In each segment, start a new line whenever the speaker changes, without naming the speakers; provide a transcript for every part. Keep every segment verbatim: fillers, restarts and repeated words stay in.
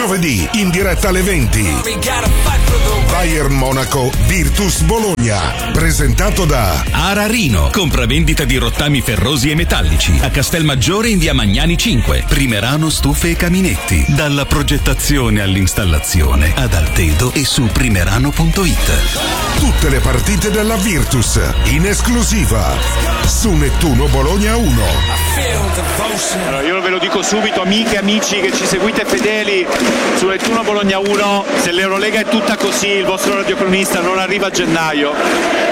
Giovedì in diretta alle venti. Bayern Monaco Virtus Bologna, presentato da
Ararino, compravendita di rottami ferrosi e metallici a Castelmaggiore in via Magnani cinque. Primerano Stufe e Caminetti, dalla progettazione all'installazione ad Altedo e su primerano punto it.
Tutte le partite della Virtus in esclusiva su Nettuno Bologna uno.
Allora, io ve lo dico subito, amiche e amici che ci seguite fedeli su Nettuno Bologna uno, se l'Eurolega è tutta così, il vostro radiocronista non arriva a gennaio.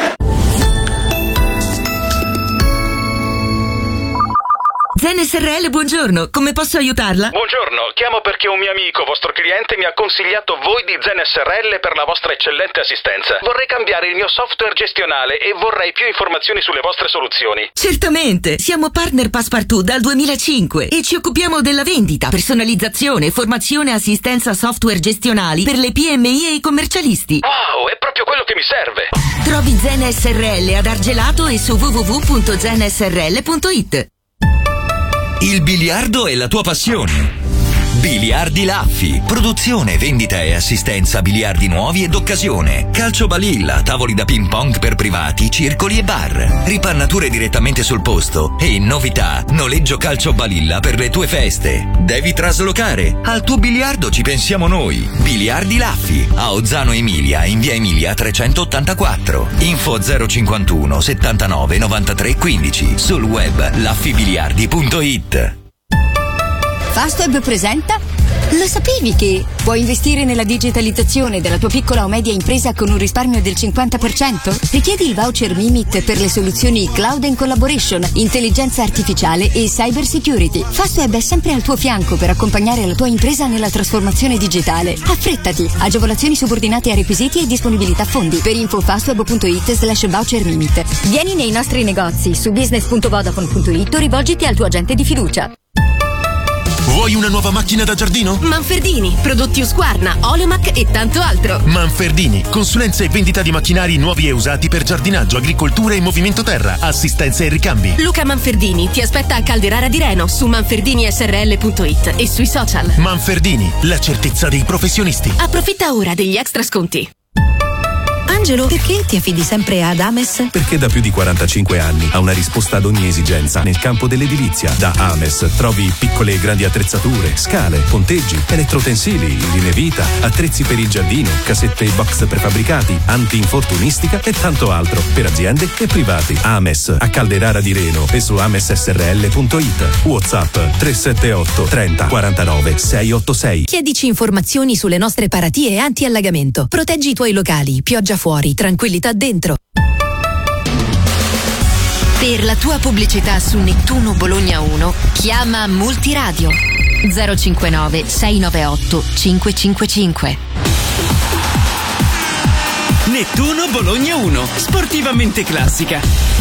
Zen S R L, buongiorno, come posso aiutarla?
Buongiorno, chiamo perché un mio amico, vostro cliente, mi ha consigliato voi di Zen S R L per la vostra eccellente assistenza. Vorrei cambiare il mio software gestionale e vorrei più informazioni sulle vostre soluzioni.
Certamente, siamo partner Passepartout dal duemilacinque e ci occupiamo della vendita, personalizzazione, formazione e assistenza software gestionali per le P M I e i commercialisti.
Wow, è proprio quello che mi serve.
Trovi Zen S R L ad Argelato e su w w w punto zen s r l punto it.
Il biliardo è la tua passione. Biliardi Laffi, produzione, vendita e assistenza biliardi nuovi ed occasione, calcio balilla, tavoli da ping pong per privati, circoli e bar, ripannature direttamente sul posto e in novità, noleggio calcio balilla per le tue feste. Devi traslocare? Al tuo biliardo ci pensiamo noi. Biliardi Laffi, a Ozzano Emilia, in via Emilia trecentottantaquattro. Info zero cinquantuno settantanove novantatré quindici, sul web laffibiliardi punto it.
Fastweb presenta? Lo sapevi che puoi investire nella digitalizzazione della tua piccola o media impresa con un risparmio del cinquanta per cento? Richiedi il voucher Mimit per le soluzioni Cloud and Collaboration, intelligenza artificiale e cyber security. Fastweb è sempre al tuo fianco per accompagnare la tua impresa nella trasformazione digitale. Affrettati! Agevolazioni subordinate a requisiti e disponibilità fondi. Per info fastweb punto it slash voucher Mimit. Vieni nei nostri negozi su business punto vodafone punto it o rivolgiti al tuo agente di fiducia.
Vuoi una nuova macchina da giardino?
Manfredini, prodotti Husqvarna, Oleomac e tanto altro.
Manfredini, consulenza e vendita di macchinari nuovi e usati per giardinaggio, agricoltura e movimento terra, assistenza e ricambi.
Luca Manfredini ti aspetta a Calderara di Reno su manferdini s r l punto it e sui social.
Manfredini, la certezza dei professionisti.
Approfitta ora degli extra sconti.
Angelo, perché ti affidi sempre ad Ames?
Perché da più di quarantacinque anni ha una risposta ad ogni esigenza nel campo dell'edilizia. Da Ames trovi piccole e grandi attrezzature, scale, ponteggi, elettrotensili, linee vita, attrezzi per il giardino, casette e box prefabbricati, anti-infortunistica e tanto altro per aziende e privati. Ames a Calderara di Reno e su ames s r l punto it. WhatsApp tre sette otto trenta quarantanove seicentottantasei.
Chiedici informazioni sulle nostre paratie anti-allagamento. Proteggi i tuoi locali, pioggia fuori, tranquillità dentro.
Per la tua pubblicità su Nettuno Bologna uno, chiama Multiradio zero cinquantanove sei novantaotto cinquecentocinquantacinque.
Nettuno Bologna uno, sportivamente classica.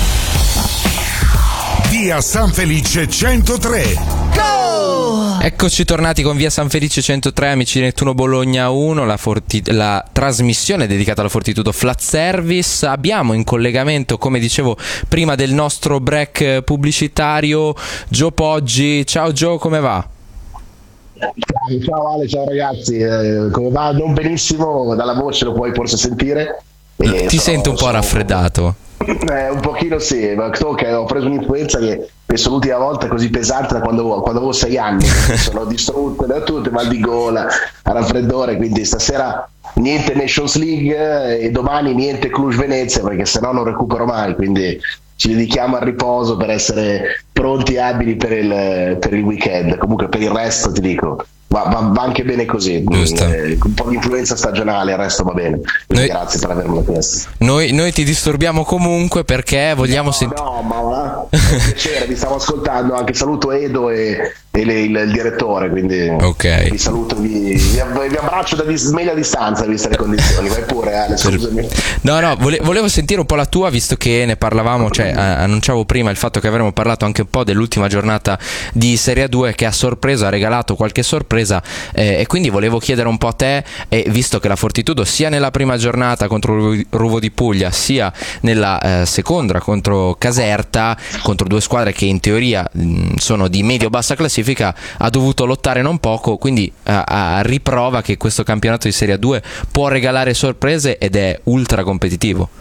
Via San Felice centotré.
Eccoci tornati con Via San Felice centotré, amici di Nettuno Bologna uno, la, forti- la trasmissione dedicata alla Fortitudo Flat Service. Abbiamo in collegamento, come dicevo prima del nostro break pubblicitario, Gio Poggi. Ciao Gio, come va?
Ciao Ale, ciao ragazzi, eh, come va? Non benissimo, dalla voce lo puoi forse sentire. Eh,
Ti
so,
sento un po'
so,
raffreddato.
Eh, un pochino sì, ma so che ho preso un'influenza che penso l'ultima volta così pesante da quando, quando avevo sei anni, sono distrutte da tutte, mal di gola, raffreddore, quindi stasera niente Nations League e domani niente Cluj Venezia perché sennò non recupero mai, quindi ci dedichiamo al riposo per essere pronti e abili per il, per il weekend. Comunque per il resto ti dico Va, va, va anche bene così, eh, un po' di influenza stagionale, il resto va bene. Noi, grazie per avermelo chiesto.
Noi, noi ti disturbiamo comunque perché vogliamo
no,
sentire.
No, ma va, è un piacere, vi stavo ascoltando, anche saluto Edo e, e le, il, il direttore, quindi
okay.
vi saluto, vi, vi, vi abbraccio da dis, meglio a distanza viste le condizioni. Vai pure Ale, scusami.
No, no, vole, volevo sentire un po' la tua, visto che ne parlavamo, cioè eh, annunciavo prima il fatto che avremmo parlato anche un po' dell'ultima giornata di Serie A due che ha sorpreso, ha regalato qualche sorpresa. Eh, e quindi volevo chiedere un po' a te, eh, visto che la Fortitudo sia nella prima giornata contro Ruvo di Puglia sia nella eh, seconda contro Caserta, contro due squadre che in teoria mh, sono di medio-bassa classifica, classifica ha dovuto lottare non poco, quindi a, a riprova che questo campionato di Serie A due può regalare sorprese ed è ultra competitivo.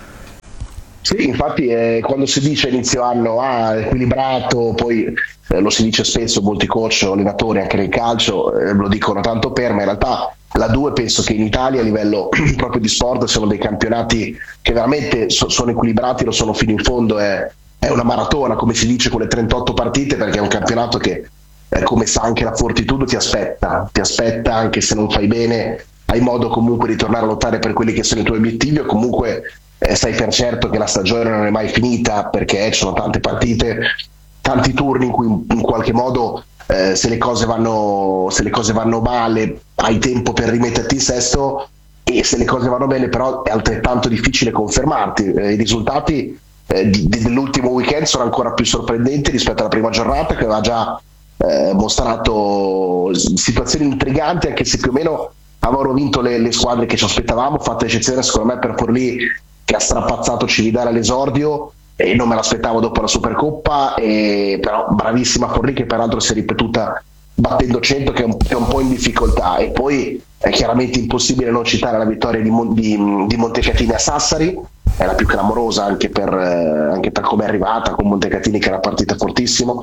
Sì, infatti eh, quando si dice inizio anno ah, equilibrato, poi eh, lo si dice spesso, molti coach, allenatori anche nel calcio eh, lo dicono tanto per, ma in realtà la due penso che in Italia a livello proprio di sport siano dei campionati che veramente so, sono equilibrati, lo sono fino in fondo, è, è una maratona come si dice con le trentotto partite, perché è un campionato che eh, come sa anche la Fortitudo ti aspetta, ti aspetta anche se non fai bene, hai modo comunque di tornare a lottare per quelli che sono i tuoi obiettivi, o comunque Eh, sai per certo che la stagione non è mai finita, perché ci sono tante partite, tanti turni in cui in qualche modo eh, se le cose vanno se le cose vanno male hai tempo per rimetterti in sesto, e se le cose vanno bene però è altrettanto difficile confermarti. Eh, i risultati eh, di, di, dell'ultimo weekend sono ancora più sorprendenti rispetto alla prima giornata, che aveva già eh, mostrato situazioni intriganti, anche se più o meno avevano vinto le, le squadre che ci aspettavamo, fatta eccezione secondo me per Forlì, che ha strapazzato Cividale all'esordio, e non me l'aspettavo dopo la Supercoppa, e però bravissima Forlì, che peraltro si è ripetuta battendo cento, che è un, che è un po' in difficoltà. E poi è chiaramente impossibile non citare la vittoria di, di, di Montecatini a Sassari, è la più clamorosa anche per, eh, anche per come è arrivata, con Montecatini che era partita fortissimo,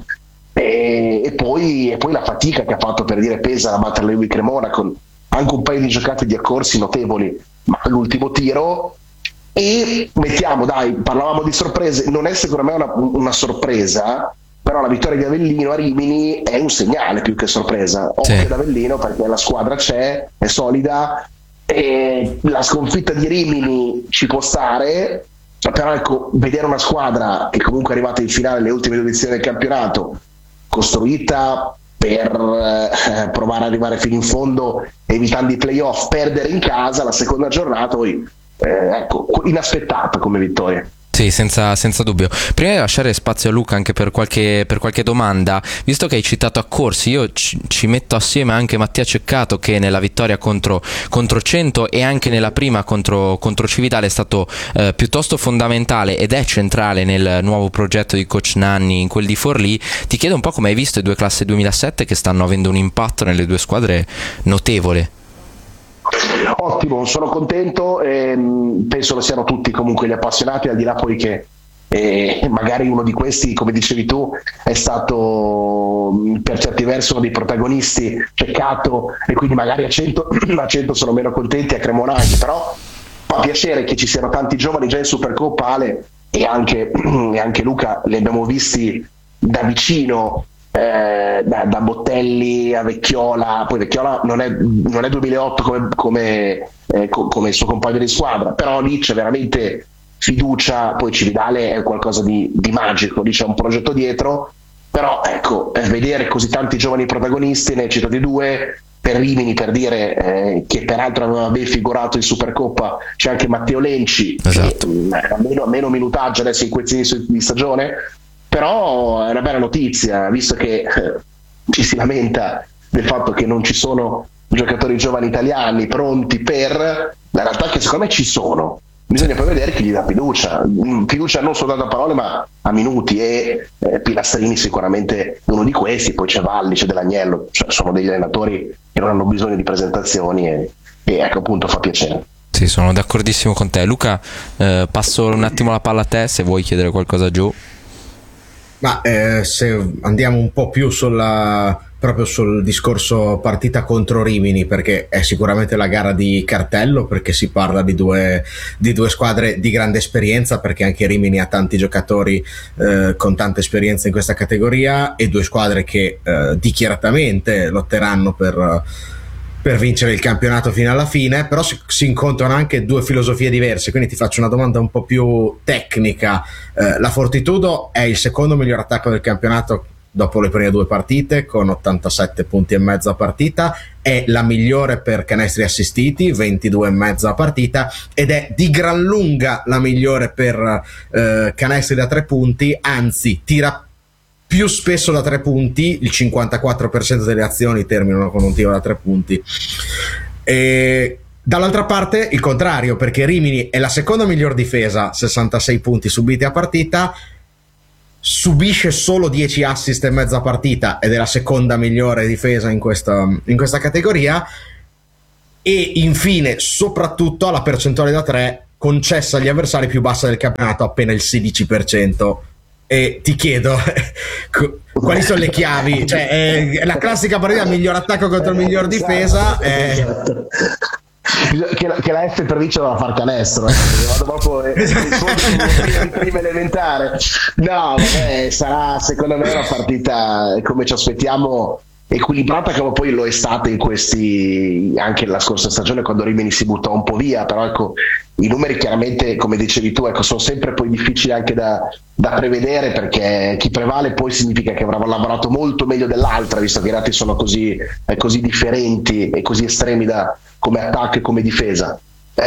e, e, poi, e poi la fatica che ha fatto, per dire, pesa la battere l'Eui Cremona, con anche un paio di giocate di accorsi notevoli, ma l'ultimo tiro. E mettiamo, dai, parlavamo di sorprese, non è secondo me una, una sorpresa, però la vittoria di Avellino a Rimini è un segnale più che sorpresa. Occhio ad Avellino, perché la squadra c'è, è solida, e la sconfitta di Rimini ci può stare, però ecco, vedere una squadra che comunque è arrivata in finale alle ultime due edizioni del campionato, costruita per eh, provare ad arrivare fino in fondo evitando i playoff, perdere in casa la seconda giornata, poi Eh, ecco, inaspettata come vittoria.
Sì, senza, senza dubbio. Prima di lasciare spazio a Luca anche per qualche, per qualche domanda, visto che hai citato accorsi, io ci, ci metto assieme anche Mattia Ceccato, che nella vittoria contro, contro Cento e anche nella prima contro, contro Cividale è stato eh, piuttosto fondamentale ed è centrale nel nuovo progetto di coach Nanni, in quel di Forlì. Ti chiedo un po' come hai visto i due classe duemilasette che stanno avendo un impatto nelle due squadre notevole.
Ottimo, sono contento, ehm, penso lo siano tutti comunque gli appassionati, al di là poi che eh, magari uno di questi, come dicevi tu, è stato per certi versi uno dei protagonisti, Ceccato, e quindi magari a cento, a cento sono meno contenti, a Cremona anche, però fa piacere che ci siano tanti giovani già in Supercoppa, Ale, e anche, e anche Luca, li abbiamo visti da vicino. Eh, da, da Bottelli a Vecchiola, poi Vecchiola non è, non è duemilaotto come, come, eh, co- come il suo compagno di squadra, però lì c'è veramente fiducia, poi Cividale è qualcosa di, di magico, lì c'è un progetto dietro, però ecco, eh, vedere così tanti giovani protagonisti, ne cito di due, per Rimini, per dire, eh, che peraltro aveva ben figurato in Supercoppa, c'è anche Matteo Lenci, esatto, che ha meno, meno minutaggio adesso in questi inizio di stagione, però è una bella notizia, visto che eh, ci si lamenta del fatto che non ci sono giocatori giovani italiani pronti per, la realtà è che secondo me ci sono, bisogna poi vedere chi gli dà fiducia, fiducia non soltanto a parole ma a minuti, e eh, Pilastrini sicuramente è uno di questi, poi c'è Valli, c'è Dell'Agnello, cioè sono degli allenatori che non hanno bisogno di presentazioni, e, e ecco, appunto, fa piacere.
Sì, sono d'accordissimo con te. Luca, eh, passo un attimo la palla a te se vuoi chiedere qualcosa giù.
Ma eh, se andiamo un po' più sulla, proprio sul discorso partita contro Rimini, perché è sicuramente la gara di cartello, perché si parla di due, di due squadre di grande esperienza, perché anche Rimini ha tanti giocatori eh, con tanta esperienza in questa categoria, e due squadre che eh, dichiaratamente lotteranno per... per vincere il campionato fino alla fine, però si, si incontrano anche due filosofie diverse, quindi ti faccio una domanda un po' più tecnica. Eh, la Fortitudo è il secondo miglior attacco del campionato dopo le prime due partite, con ottantasette punti e mezzo a partita, è la migliore per canestri assistiti, ventidue e mezzo a partita, ed è di gran lunga la migliore per eh, canestri da tre punti, anzi tira più spesso da tre punti, il cinquantaquattro per cento delle azioni terminano con un tiro da tre punti. E dall'altra parte il contrario, perché Rimini è la seconda miglior difesa, sessantasei punti subiti a partita, subisce solo dieci assist e mezza partita ed è la seconda migliore difesa in questa, in questa categoria. E infine, soprattutto, ha la percentuale da tre concessa agli avversari più bassa del campionato, appena il sedici per cento. E ti chiedo quali sono le chiavi, cioè è la classica partita miglior attacco contro il miglior difesa.
Esatto. Che, la, che la F per vincere doveva far canestro, eh. Vado proprio eh, prima elementare. No, vabbè, sarà secondo me una partita come ci aspettiamo, equilibrata come poi lo è stata in questi, anche la scorsa stagione, quando Rimini si buttò un po' via. Però ecco, i numeri chiaramente, come dicevi tu, ecco, sono sempre poi difficili anche da, da prevedere, perché chi prevale poi significa che avrà lavorato molto meglio dell'altra, visto che i dati sono così, eh, così differenti e così estremi da, come attacco e come difesa.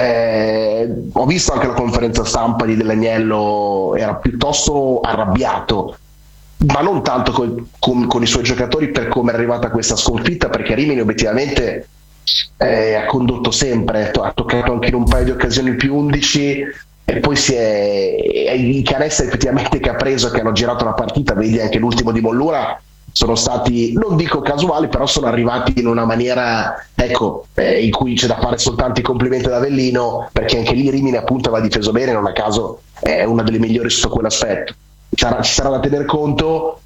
Eh, ho visto anche la conferenza stampa di Dell'Agnello, era piuttosto arrabbiato, ma non tanto con, con, con i suoi giocatori per come è arrivata questa sconfitta, perché Rimini obiettivamente eh, ha condotto sempre, ha toccato anche in un paio di occasioni più undici, e poi si è, i canestri effettivamente che ha preso, che hanno girato la partita, vedi anche l'ultimo di Mollura, sono stati, non dico casuali, però sono arrivati in una maniera, ecco, eh, in cui c'è da fare soltanto i complimenti ad Avellino, perché anche lì Rimini appunto aveva difeso bene, non a caso è una delle migliori sotto quell'aspetto. Sarà, ci sarà da tener conto,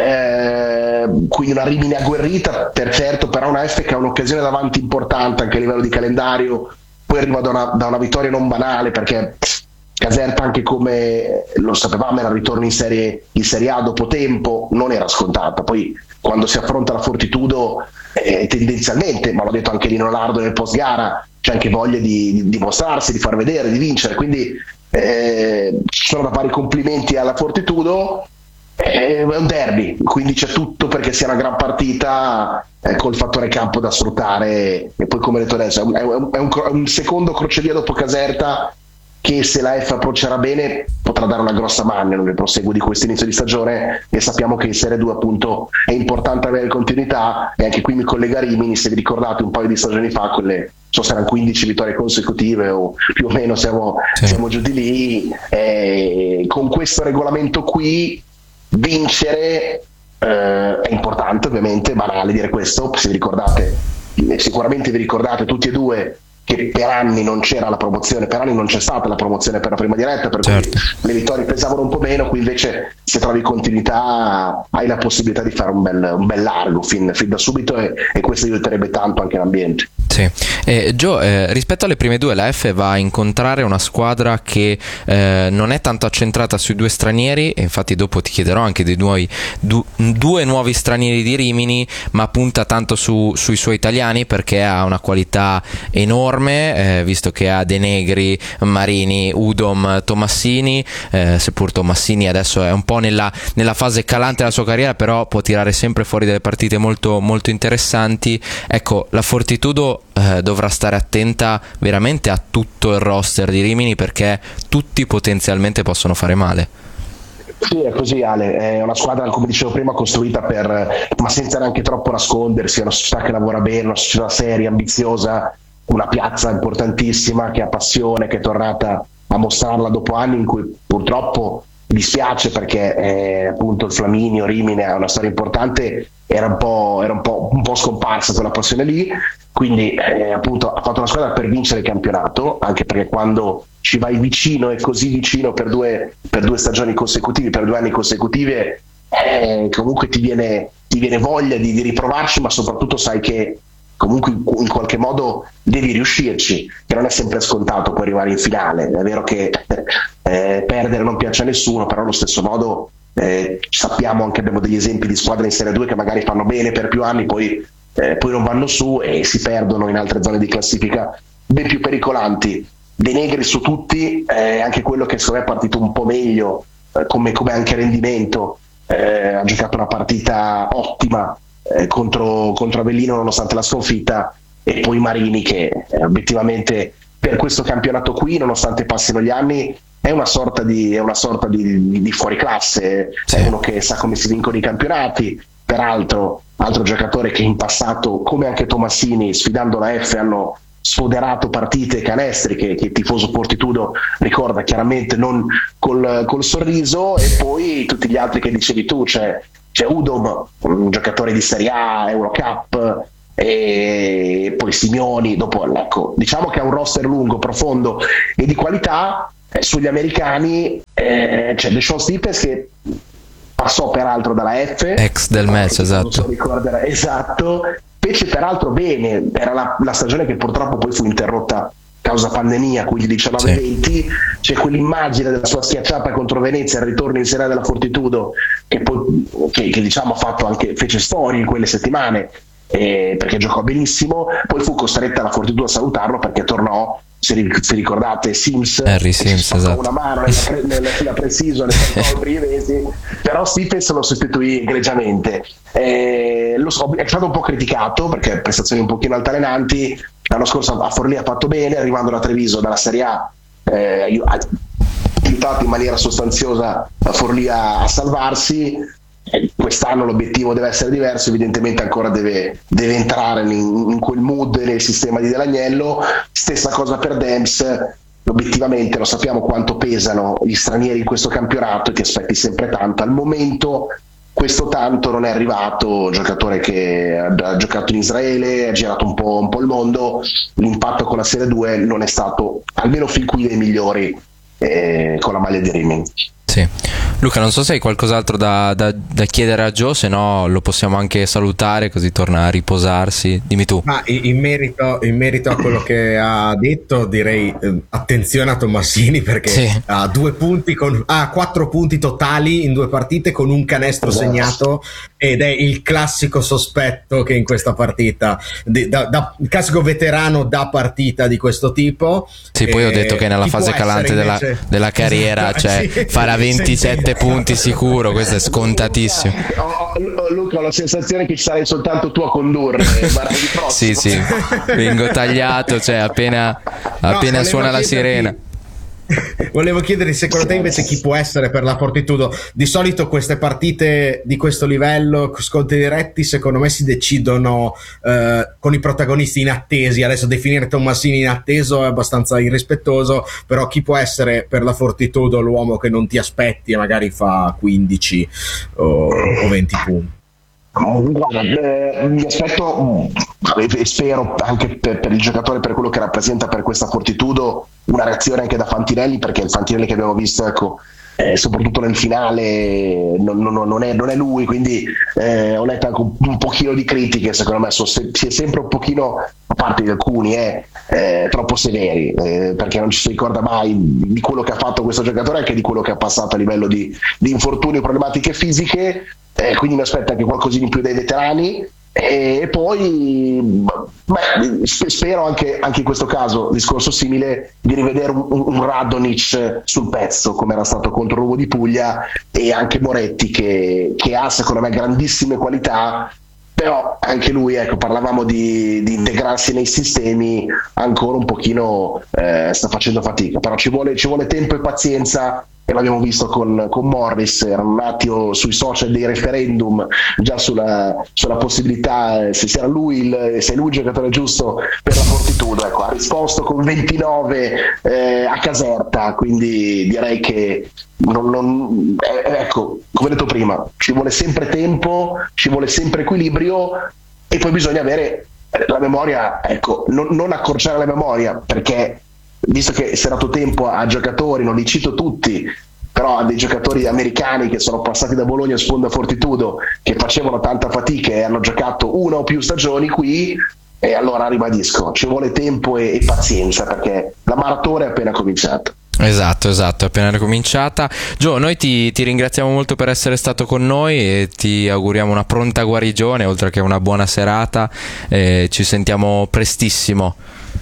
eh, quindi una Rimini agguerrita per certo, però una F che ha un'occasione davanti importante anche a livello di calendario, poi arriva da una, da una vittoria non banale, perché Caserta, anche come lo sapevamo, era il ritorno in serie, in serie A dopo tempo, non era scontata. Poi quando si affronta la Fortitudo, eh, tendenzialmente, ma l'ho detto anche Lino Lardo nel post gara, c'è anche voglia di, di dimostrarsi, di far vedere, di vincere, quindi eh, ci sono da fare i complimenti alla Fortitudo. Eh, è un derby, quindi c'è tutto perché sia una gran partita, eh, col fattore campo da sfruttare, e poi come detto adesso è un, è un, è un, è un secondo crocevia dopo Caserta, che se la F approccerà bene potrà dare una grossa mano nel proseguo di questo inizio di stagione, e sappiamo che in Serie due appunto è importante avere continuità. E anche qui mi collega a Rimini, se vi ricordate un paio di stagioni fa, quelle so se erano quindici vittorie consecutive o più o meno siamo, sì. siamo giù di lì, e con questo regolamento qui vincere eh, è importante, ovviamente, banale dire questo, se vi ricordate, sicuramente vi ricordate tutti e due che per anni non c'era la promozione, per anni non c'è stata la promozione per la prima diretta, per certo. cui le vittorie pesavano un po' meno. Qui invece, se trovi continuità, hai la possibilità di fare un bel, un bel largo fin, fin da subito, e, e questo aiuterebbe tanto anche l'ambiente.
Sì. Eh, Gio, eh, rispetto alle prime due, la F va a incontrare una squadra che eh, non è tanto accentrata sui due stranieri, e infatti dopo ti chiederò anche dei nuovi, du, due nuovi stranieri di Rimini, ma punta tanto su, sui suoi italiani, perché ha una qualità enorme, eh, visto che ha De Negri, Marini, Udom, Tomassini, eh, seppur Tomassini adesso è un po' nella, nella fase calante della sua carriera, però può tirare sempre fuori delle partite molto, molto interessanti. Ecco, la Fortitudo eh, dovrà stare attenta veramente a tutto il roster di Rimini, perché tutti potenzialmente possono fare male.
Sì, è così, Ale, è una squadra, come dicevo prima, costruita per, ma senza neanche troppo nascondersi, è una società che lavora bene, una società seria, ambiziosa, una piazza importantissima che ha passione, che è tornata a mostrarla dopo anni in cui purtroppo dispiace, perché eh, appunto il Flaminio, Rimini ha una storia importante, era un po', era un po', un po' scomparsa quella passione lì, quindi eh, appunto ha fatto una squadra per vincere il campionato, anche perché quando ci vai vicino e così vicino per due, per due stagioni consecutive, per due anni consecutive, eh, comunque ti viene, ti viene voglia di, di riprovarci, ma soprattutto sai che comunque in qualche modo devi riuscirci, che non è sempre scontato poi arrivare in finale. È vero che eh, perdere non piace a nessuno, però allo stesso modo eh, sappiamo, anche abbiamo degli esempi di squadre in Serie due che magari fanno bene per più anni, poi, eh, poi non vanno su e si perdono in altre zone di classifica ben più pericolanti. De Negri su tutti, eh, anche quello che secondo me è partito un po' meglio, eh, come, come anche rendimento, eh, ha giocato una partita ottima Eh, contro, contro Avellino nonostante la sconfitta, e poi Marini che eh, obiettivamente per questo campionato qui, nonostante passino gli anni, è una sorta di, è una sorta di, di, di fuoriclasse, sì. È uno che sa come si vincono i campionati, peraltro altro giocatore che in passato, come anche Tomassini, sfidando la F hanno, sfoderato partite e canestri che, che il tifoso Fortitudo ricorda chiaramente non col, col sorriso, e poi tutti gli altri che dicevi tu, c'è, c'è Udom, un giocatore di Serie A, Eurocup, e poi Simioni. Dopo, ecco, diciamo che ha un roster lungo, profondo e di qualità. Eh, sugli americani eh, c'è Deshaun Stephens che passò peraltro dalla F,
ex del match, esatto.
Esatto, fece peraltro bene, era la, la stagione che purtroppo poi fu interrotta causa pandemia, quindi diciannove venti, sì. C'è quell'immagine della sua schiacciata contro Venezia, il ritorno in Serie A della Fortitudo, che poi che, che diciamo ha fatto anche, fece storie in quelle settimane, eh, perché giocò benissimo. Poi fu costretta la Fortitudo a salutarlo perché tornò, se ricordate, Sims,
Harry Sims, esatto,
una mano nella, nella, nella pre-season i primi mesi, però Stephens lo sostituì egregiamente. Eh, lo so, è stato un po' criticato perché prestazioni un pochino altalenanti. L'anno scorso a Forlì ha fatto bene, arrivando da Treviso dalla Serie A, eh, ha aiutato in maniera sostanziosa a Forlì a, a salvarsi. Quest'anno l'obiettivo deve essere diverso, evidentemente ancora deve, deve entrare in, in quel mood nel sistema di Dell'Agnello. Stessa cosa per Dems, obiettivamente lo sappiamo quanto pesano gli stranieri in questo campionato e ti aspetti sempre tanto. Al momento questo tanto non è arrivato, un giocatore che ha giocato in Israele, ha girato un po', un po' il mondo, l'impatto con la Serie due non è stato, almeno fin qui, dei migliori eh, con la maglia di Rimini.
Sì. Luca, non so se hai qualcos'altro da, da, da chiedere a Gio, se no lo possiamo anche salutare così torna a riposarsi. Dimmi tu.
Ma in merito, in merito a quello che ha detto, direi eh, attenzione a Tommasini, perché sì. ha due punti con, ha quattro punti totali in due partite con un canestro esatto. segnato, ed è il classico sospetto che in questa partita di, da, da, il classico veterano da partita di questo tipo.
Sì, poi ho detto che nella fase calante della, della carriera, esatto, cioè sì. farà ventisette punti sicuro, questo è scontatissimo.
Oh, oh, Luca, ho la sensazione che ci sarai soltanto tu a condurre.
Sì, sì, vengo tagliato, cioè appena, appena no, suona la sirena.
Volevo chiedere secondo te invece chi può essere per la Fortitudo. Di solito queste partite di questo livello, scontri diretti, secondo me si decidono eh, con i protagonisti inattesi. Adesso definire Tommasini inatteso è abbastanza irrispettoso, però chi può essere per la Fortitudo l'uomo che non ti aspetti e magari fa quindici o, o venti punti?
Guarda, eh, mi aspetto e spero anche per, per il giocatore, per quello che rappresenta per questa Fortitudo, una reazione anche da Fantinelli, perché il Fantinelli che abbiamo visto, ecco, eh, soprattutto nel finale non, non, non, è, non è lui, quindi eh, ho letto anche un, un pochino di critiche, secondo me sono se, si è sempre un pochino, a parte di alcuni, eh, eh, troppo severi, eh, perché non ci si ricorda mai di quello che ha fatto questo giocatore, anche di quello che ha passato a livello di, di infortuni o problematiche fisiche. Eh, quindi mi aspetta anche qualcosina in più dai veterani, e poi beh, spero anche, anche in questo caso, discorso simile, di rivedere un, un Radonic sul pezzo come era stato contro Ruvo di Puglia, e anche Moretti che, che ha secondo me grandissime qualità, però anche lui, ecco, parlavamo di, di integrarsi nei sistemi, ancora un pochino eh, sta facendo fatica, però ci vuole, ci vuole tempo e pazienza. E l'abbiamo visto con, con Morris, era un attimo sui social dei referendum già sulla, sulla possibilità se era lui il, se è lui il giocatore giusto per la Fortitudo. Ecco, ha risposto con ventinove eh, a Caserta, quindi direi che non, non, eh, ecco, come detto prima, ci vuole sempre tempo, ci vuole sempre equilibrio, e poi bisogna avere la memoria, ecco, non, non accorciare la memoria, perché visto che si è dato tempo a giocatori, non li cito tutti, però a dei giocatori americani che sono passati da Bologna a sponda Fortitudo, che facevano tanta fatica e hanno giocato una o più stagioni qui, e allora ribadisco, ci vuole tempo e, e pazienza, perché la maratona è appena cominciata.
Esatto, esatto, è appena ricominciata. Gio, noi ti, ti ringraziamo molto per essere stato con noi e ti auguriamo una pronta guarigione, oltre che una buona serata, e ci sentiamo prestissimo.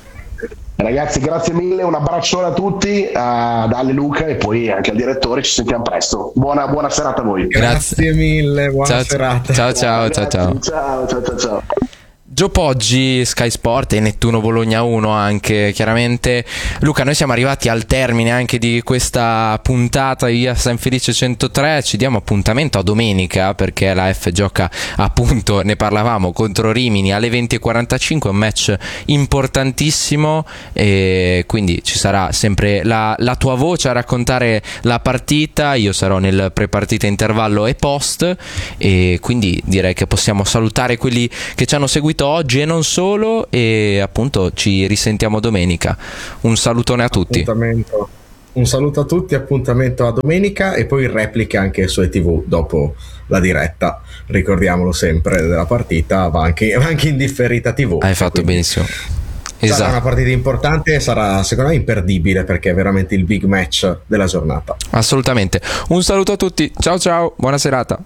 Ragazzi, grazie mille, un abbraccione a tutti, uh, da Ale Luca e poi anche al direttore, ci sentiamo presto. Buona, buona serata a voi.
Grazie, grazie mille, buona
ciao,
serata.
Ciao ciao, ciao ciao.
Ciao ciao ciao ciao.
Gio Poggi, Sky Sport e Nettuno Bologna uno anche, chiaramente. Luca, noi siamo arrivati al termine anche di questa puntata via San Felice centotré, ci diamo appuntamento a domenica perché la F gioca, appunto, ne parlavamo, contro Rimini alle venti e quarantacinque, un match importantissimo, e quindi ci sarà sempre la, la tua voce a raccontare la partita, io sarò nel pre-partita, intervallo e post, e quindi direi che possiamo salutare quelli che ci hanno seguito oggi e non solo, e appunto ci risentiamo domenica. Un salutone a tutti.
Un saluto a tutti, appuntamento a domenica e poi repliche anche su E T V dopo la diretta, ricordiamolo sempre, della partita va anche, va anche in differita T V.
Hai fatto benissimo.
Esatto. Sarà una partita importante e sarà secondo me imperdibile perché è veramente il big match della giornata.
Assolutamente. Un saluto a tutti, ciao ciao, buona serata.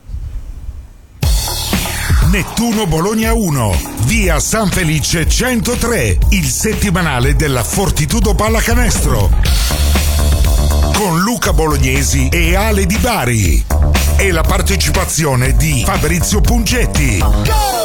Nettuno Bologna uno, via San Felice centotré, il settimanale della Fortitudo Pallacanestro, con Luca Bolognesi e Ale Di Bari, e la partecipazione di Fabrizio Pungetti. Go!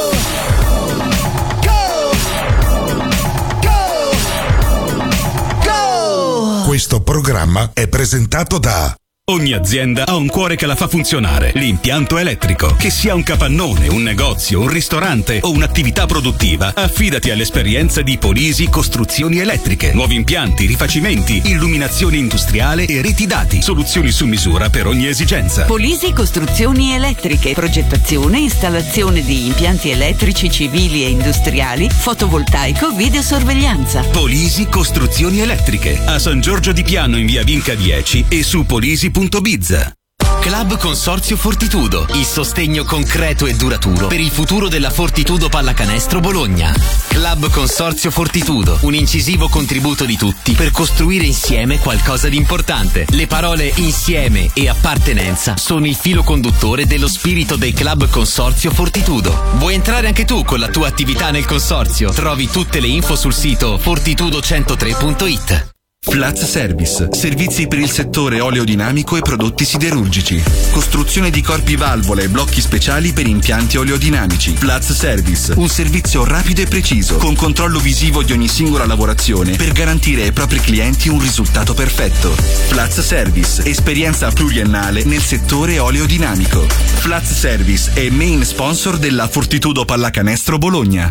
Questo programma è presentato da...
Ogni azienda ha un cuore che la fa funzionare, l'impianto elettrico. Che sia un capannone, un negozio, un ristorante o un'attività produttiva, affidati all'esperienza di Polisi Costruzioni Elettriche. Nuovi impianti, rifacimenti, illuminazione industriale e reti dati. Soluzioni su misura per ogni esigenza.
Polisi Costruzioni Elettriche. Progettazione, installazione di impianti elettrici civili e industriali, fotovoltaico, videosorveglianza.
Polisi Costruzioni Elettriche. A San Giorgio di Piano in via Vinca dieci e su polisi punto biz.
Club Consorzio Fortitudo, il sostegno concreto e duraturo per il futuro della Fortitudo Pallacanestro Bologna. Club Consorzio Fortitudo, un incisivo contributo di tutti per costruire insieme qualcosa di importante. Le parole insieme e appartenenza sono il filo conduttore dello spirito dei Club Consorzio Fortitudo. Vuoi entrare anche tu con la tua attività nel consorzio? Trovi tutte le info sul sito fortitudo centotré punto it.
Flats Service, servizi per il settore oleodinamico e prodotti siderurgici. Costruzione di corpi valvole e blocchi speciali per impianti oleodinamici. Flats Service, un servizio rapido e preciso, con controllo visivo di ogni singola lavorazione per garantire ai propri clienti un risultato perfetto. Flats Service, esperienza pluriennale nel settore oleodinamico. Flats Service è main sponsor della Fortitudo Pallacanestro Bologna.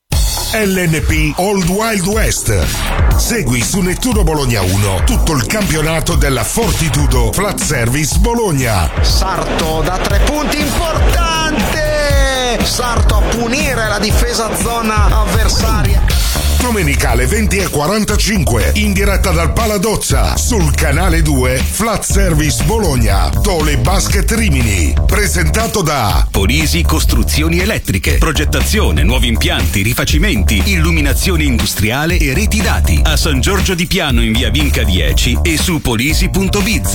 L N P Old Wild West. Segui su Nettuno Bologna uno tutto il campionato della Fortitudo Flat Service Bologna.
Sarto da tre punti, importante! Sarto a punire la difesa zona avversaria.
Domenicale venti e quarantacinque, in diretta dal Paladozza, sul canale due Flat Service Bologna, Tole Basket Rimini, presentato da
Polisi Costruzioni Elettriche, progettazione, nuovi impianti, rifacimenti, illuminazione industriale e reti dati, a San Giorgio di Piano in via Vinca dieci e su polisi punto biz.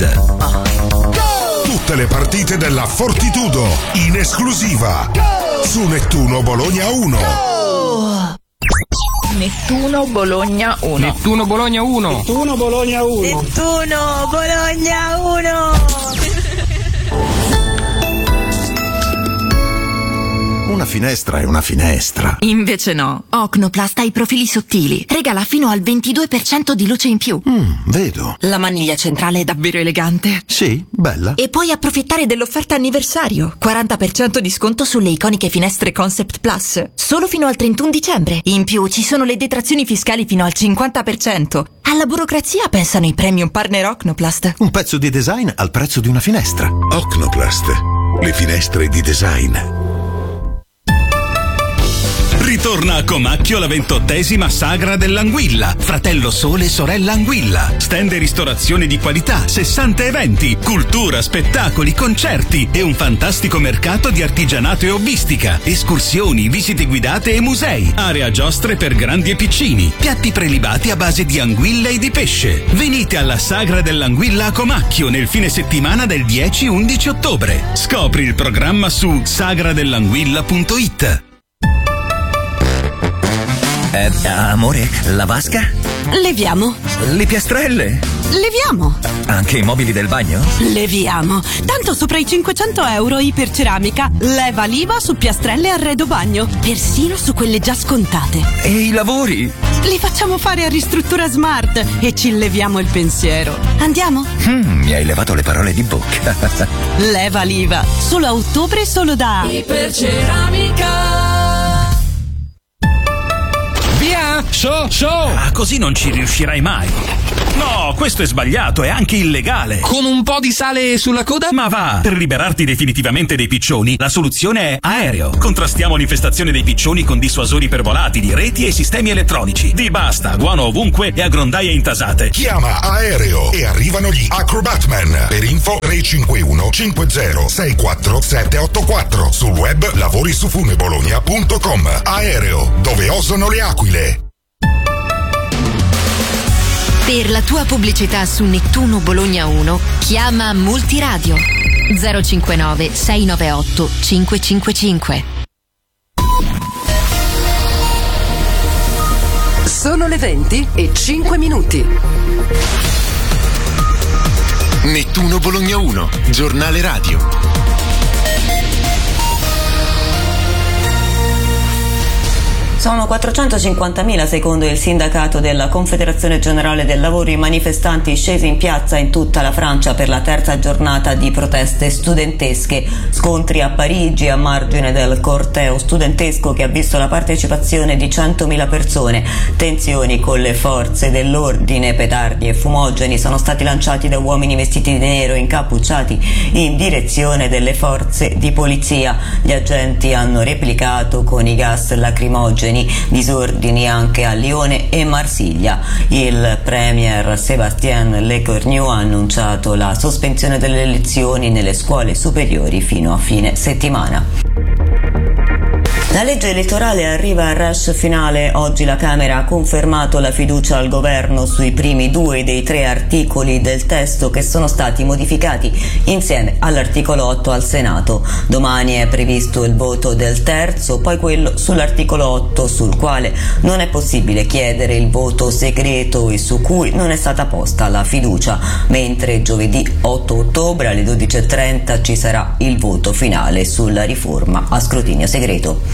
Tutte le partite della Fortitudo, in esclusiva, su Nettuno Bologna uno.
Nettuno Bologna uno.
Nettuno Bologna uno.
Nettuno Bologna uno.
Nettuno Bologna uno.
Una finestra è una finestra.
Invece no. Ocnoplast ha i profili sottili. Regala fino al ventidue per cento di luce in più.
Mm, vedo.
La maniglia centrale è davvero elegante.
Sì, bella.
E puoi approfittare dell'offerta anniversario. quaranta per cento di sconto sulle iconiche finestre Concept Plus. Solo fino al trentuno dicembre. In più ci sono le detrazioni fiscali fino al cinquanta per cento. Alla burocrazia pensano i premium partner Ocnoplast.
Un pezzo di design al prezzo di una finestra.
Ocnoplast, le finestre di design.
Ritorna a Comacchio la ventottesima Sagra dell'Anguilla. Fratello Sole e sorella Anguilla. Stand e ristorazione di qualità, sessanta eventi, cultura, spettacoli, concerti e un fantastico mercato di artigianato e hobbistica. Escursioni, visite guidate e musei. Area giostre per grandi e piccini. Piatti prelibati a base di anguilla e di pesce. Venite alla Sagra dell'Anguilla a Comacchio nel fine settimana del dieci undici ottobre. Scopri il programma su sagradellanguilla punto it.
Eh, amore, la vasca?
Leviamo.
Le piastrelle?
Leviamo.
Anche i mobili del bagno?
Leviamo. Tanto sopra i cinquecento euro Iperceramica. Leva l'I V A su piastrelle e arredo bagno. Persino su quelle già scontate.
E i lavori?
Li facciamo fare a Ristruttura Smart e ci leviamo il pensiero. Andiamo?
Mm, mi hai levato le parole di bocca.
Leva l'I V A. Solo a ottobre, solo da
Iperceramica.
Via! So, so! Ah, così non ci riuscirai mai. No, questo è sbagliato, è anche illegale.
Con un po' di sale sulla coda?
Ma va! Per liberarti definitivamente dei piccioni, la soluzione è Aereo. Contrastiamo l'infestazione dei piccioni con dissuasori per volatili, reti e sistemi elettronici. Di basta, guano ovunque e a grondaie intasate.
Chiama Aereo e arrivano gli Acrobatman. Per info tre cinque uno cinque zero sei quattro sette otto quattro. Sul web lavorisufunebologna punto com. Aereo, dove osano le aquile.
Per la tua pubblicità su Nettuno Bologna uno, chiama Multiradio zero cinquantanove sei novantotto cinquecentocinquantacinque.
Sono le venti e cinque minuti.
Nettuno Bologna uno, giornale radio.
Sono quattrocentocinquantamila secondo il sindacato della Confederazione Generale del Lavoro i manifestanti scesi in piazza in tutta la Francia per la terza giornata di proteste studentesche. Scontri a Parigi a margine del corteo studentesco che ha visto la partecipazione di centomila persone. Tensioni con le forze dell'ordine, petardi e fumogeni sono stati lanciati da uomini vestiti di nero incappucciati in direzione delle forze di polizia. Gli agenti hanno replicato con i gas lacrimogeni. Disordini anche a Lione e Marsiglia. Il premier Sébastien Lecornu ha annunciato la sospensione delle lezioni nelle scuole superiori fino a fine settimana. La legge elettorale arriva al rush finale. Oggi la Camera ha confermato la fiducia al governo sui primi due dei tre articoli del testo che sono stati modificati insieme all'articolo otto al Senato. Domani è previsto il voto del terzo, poi quello sull'articolo otto sul quale non è possibile chiedere il voto segreto e su cui non è stata posta la fiducia, mentre giovedì otto ottobre alle dodici e trenta ci sarà il voto finale sulla riforma a scrutinio segreto.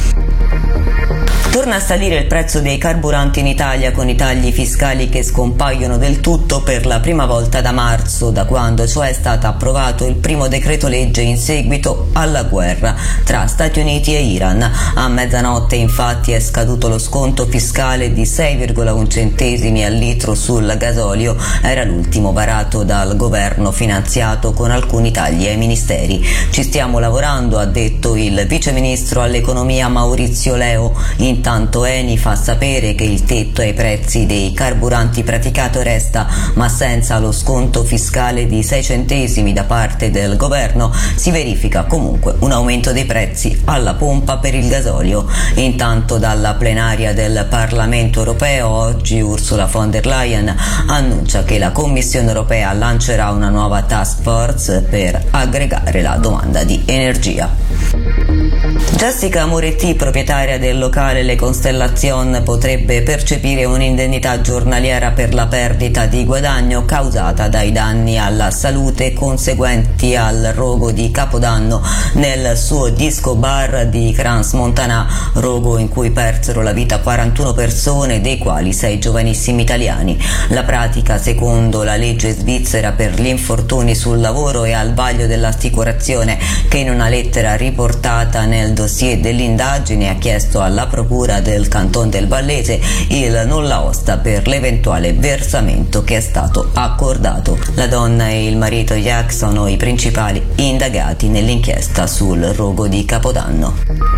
Torna a salire il prezzo dei carburanti in Italia con i tagli fiscali che scompaiono del tutto per la prima volta da marzo, da quando cioè è stato approvato il primo decreto legge in seguito alla guerra tra Stati Uniti e Iran. A mezzanotte infatti è scaduto lo sconto fiscale di sei virgola uno centesimi al litro sul gasolio, era l'ultimo varato dal governo finanziato con alcuni tagli ai ministeri. Ci stiamo lavorando, ha detto il viceministro all'economia Maurizio Leo. Intanto Eni fa sapere che il tetto ai prezzi dei carburanti praticato resta, ma senza lo sconto fiscale di sei centesimi da parte del governo si verifica comunque un aumento dei prezzi alla pompa per il gasolio. Intanto dalla plenaria del Parlamento europeo oggi Ursula von der Leyen annuncia che la Commissione europea lancerà una nuova task force per aggregare la domanda di energia. Jessica Moretti, proprietaria del locale Le Constellation, potrebbe percepire un'indennità giornaliera per la perdita di guadagno causata dai danni alla salute conseguenti al rogo di Capodanno nel suo disco bar di Crans-Montana, rogo in cui persero la vita quarantuno persone, dei quali sei giovanissimi italiani. La pratica, secondo la legge svizzera per gli infortuni sul lavoro e al vaglio dell'assicurazione, che in una lettera riportata nel dossier dell'indagine ha chiesto alla procura del Canton del Vallese il nulla osta per l'eventuale versamento che è stato accordato. La donna e il marito Jack sono i principali indagati nell'inchiesta sul rogo di Capodanno.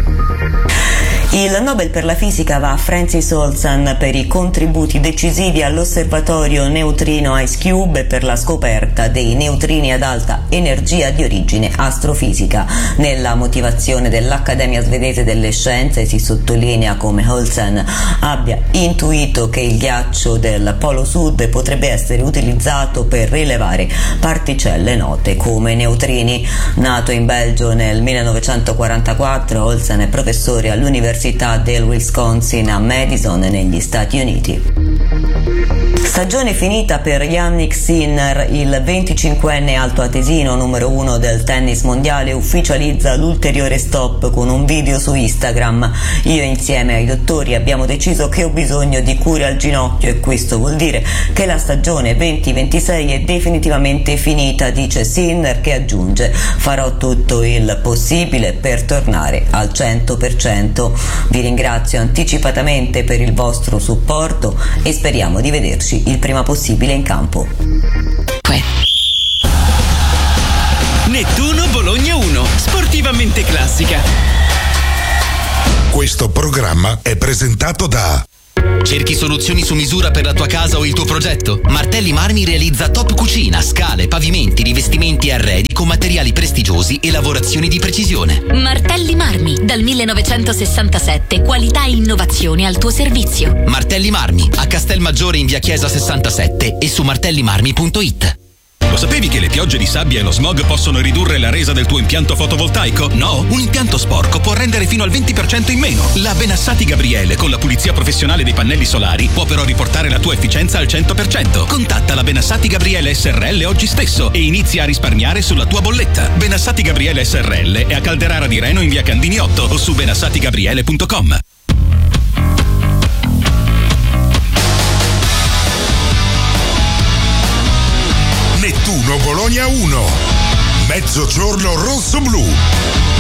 Il Nobel per la fisica va a Francis Olsen per i contributi decisivi all'osservatorio neutrino Ice Cube e per la scoperta dei neutrini ad alta energia di origine astrofisica. Nella motivazione dell'Accademia svedese delle scienze si sottolinea come Olsen abbia intuito che il ghiaccio del Polo Sud potrebbe essere utilizzato per rilevare particelle note come neutrini. Nato in Belgio nel millenovecentoquarantaquattro, Olsen è professore all'Università all'Università del Wisconsin a Madison negli Stati Uniti. Stagione finita per Jannik Sinner, il venticinquenne altoatesino numero uno del tennis mondiale ufficializza l'ulteriore stop con un video su Instagram. Io insieme ai dottori abbiamo deciso che ho bisogno di cure al ginocchio e questo vuol dire che la stagione venti ventisei è definitivamente finita, dice Sinner, che aggiunge: farò tutto il possibile per tornare al cento per cento. Vi ringrazio anticipatamente per il vostro supporto e speriamo di vederci il prima possibile in campo.
Nettuno Bologna uno, sportivamente classica.
Questo programma è presentato da...
Cerchi soluzioni su misura per la tua casa o il tuo progetto? Martelli Marmi realizza top cucina, scale, pavimenti, rivestimenti e arredi con materiali prestigiosi e lavorazioni di precisione.
Martelli Marmi, dal millenovecentosessantasette, qualità e innovazione al tuo servizio.
Martelli Marmi, a Castelmaggiore in via Chiesa sessantasette e su martellimarmi punto it.
Lo sapevi che le piogge di sabbia e lo smog possono ridurre la resa del tuo impianto fotovoltaico? No? Un impianto sporco può rendere fino al venti per cento in meno. La Benassati Gabriele, con la pulizia professionale dei pannelli solari, può però riportare la tua efficienza al cento per cento. Contatta la Benassati Gabriele S R L oggi stesso e inizia a risparmiare sulla tua bolletta. Benassati Gabriele S R L è a Calderara di Reno in via Candini otto o su benassati gabriele punto com.
Nettuno Bologna uno, mezzogiorno rosso-blu.